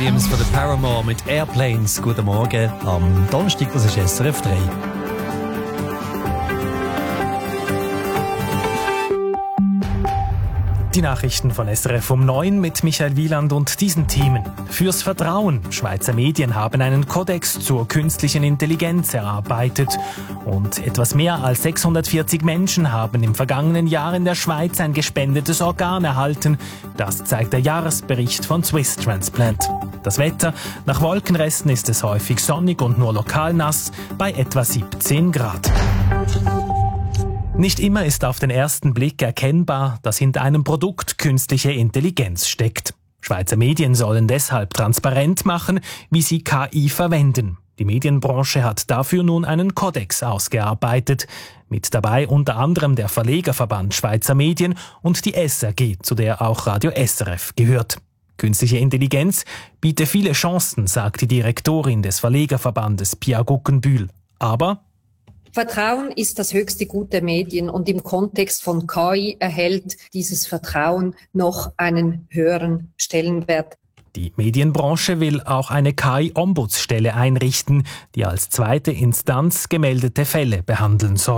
Williams von der Paramore mit Airplanes. Guten Morgen am Donnerstag, das ist SRF 3. Die Nachrichten von SRF um 9 mit Michael Wieland und diesen Themen. Fürs Vertrauen. Schweizer Medien haben einen Kodex zur künstlichen Intelligenz erarbeitet. Und etwas mehr als 640 Menschen haben im vergangenen Jahr in der Schweiz ein gespendetes Organ erhalten. Das zeigt der Jahresbericht von Swiss Transplant. Das Wetter. Nach Wolkenresten ist es häufig sonnig und nur lokal nass bei etwa 17 Grad. Nicht immer ist auf den ersten Blick erkennbar, dass hinter einem Produkt künstliche Intelligenz steckt. Schweizer Medien sollen deshalb transparent machen, wie sie KI verwenden. Die Medienbranche hat dafür nun einen Kodex ausgearbeitet. Mit dabei unter anderem der Verlegerverband Schweizer Medien und die SRG, zu der auch Radio SRF gehört. Künstliche Intelligenz biete viele Chancen, sagt die Direktorin des Verlegerverbandes Pia Guggenbühl. Aber Vertrauen ist das höchste Gut der Medien und im Kontext von KI erhält dieses Vertrauen noch einen höheren Stellenwert. Die Medienbranche will auch eine KI-Ombudsstelle einrichten, die als zweite Instanz gemeldete Fälle behandeln soll.